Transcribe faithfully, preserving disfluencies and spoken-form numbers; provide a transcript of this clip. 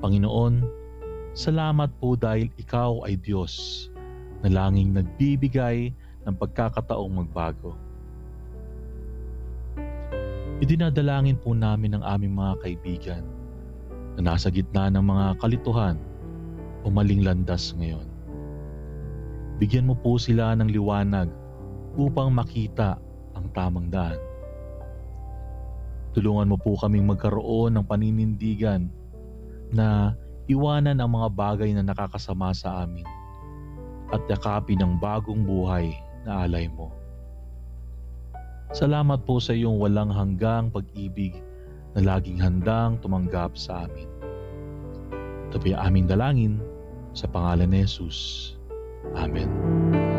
Panginoon, salamat po dahil Ikaw ay Diyos na langing nagbibigay ng pagkakataong magbago. Idinadalangin po namin ang aming mga kaibigan na nasa gitna ng mga kalituhan o maling landas ngayon. Bigyan mo po sila ng liwanag upang makita ang tamang daan. Tulungan mo po kaming magkaroon ng paninindigan na iwanan ang mga bagay na nakakasama sa amin at yakapin ang bagong buhay na alay mo. Salamat po sa iyong walang hanggang pag-ibig na laging handang tumanggap sa amin. Ito po yung aming dalangin sa pangalan ni Jesus. Amen.